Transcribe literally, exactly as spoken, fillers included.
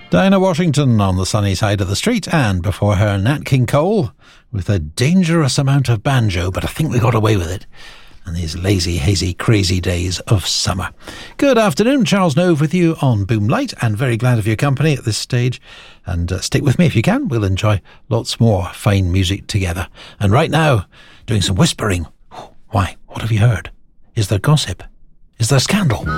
Dinah Washington on the sunny side of the street, and before her Nat King Cole with a dangerous amount of banjo, but I think we got away with it in these lazy, hazy, crazy days of summer. Good afternoon, Charles Nove with you on Boomlight, and very glad of your company at this stage. And uh, stick with me if you can, we'll enjoy lots more fine music together. And right now, doing some whispering. Why? What have you heard? Is there gossip? Is there scandal?